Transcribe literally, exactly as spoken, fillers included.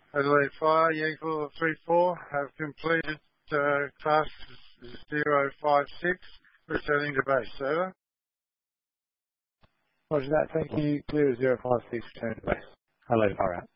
Adelaide Fire, Yankee three four, have completed uh, class zero five six, returning to base. Over. Roger that, thank you. Clear zero five six, return to base. Adelaide Fire out.